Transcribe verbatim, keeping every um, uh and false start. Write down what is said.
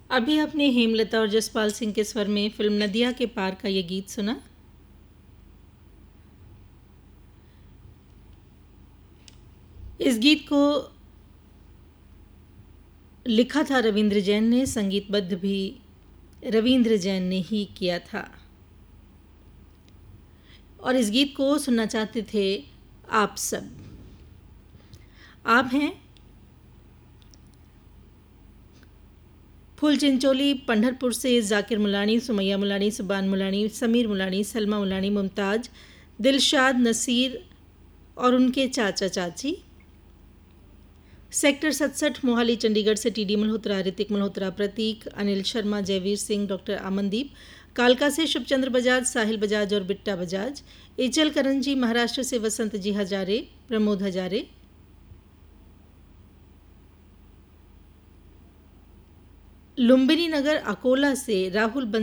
अभी आपने हेमलता और जसपाल सिंह के स्वर में फिल्म नदिया के पार का ये गीत सुना। इस गीत को लिखा था रविंद्र जैन ने, संगीतबद्ध भी रविंद्र जैन ने ही किया था और इस गीत को सुनना चाहते थे आप सब। आप हैं फूल चिंचोली पंढरपुर से जाकिर मुलानी, सुमैया मुलानी, सुबान मुलानी, समीर मुलानी, सलमा मुलानी, मुमताज़, दिलशाद, नसीर और उनके चाचा चाची। सेक्टर सड़सठ मोहाली चंडीगढ़ से टीडी मल्होत्रा, ऋतिक मल्होत्रा, प्रतीक, अनिल शर्मा, जयवीर सिंह, डॉक्टर अमनदीप। कालका से शुभचंद्र बजाज, साहिल बजाज और बिट्टा बजाज। एचएल करंजी महाराष्ट्र से वसंत जी हजारे, प्रमोद हजारे। लुम्बिनी नगर अकोला से राहुल